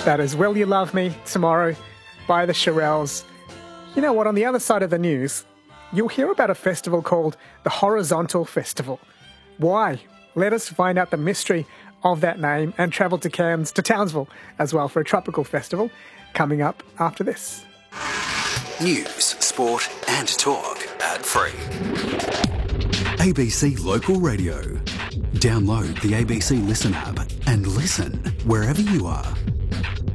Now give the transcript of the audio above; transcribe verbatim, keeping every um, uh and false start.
That is Will You Love Me Tomorrow by the Shirelles. You know what, on the other side of the news, you'll hear about a festival called the Horizontal Festival. Why? Let us find out the mystery of that name and travel to Cairns, to Townsville as well for a tropical festival coming up after this. News, sport and talk ad-free. A B C Local Radio. Download the A B C Listen app and listen wherever you are.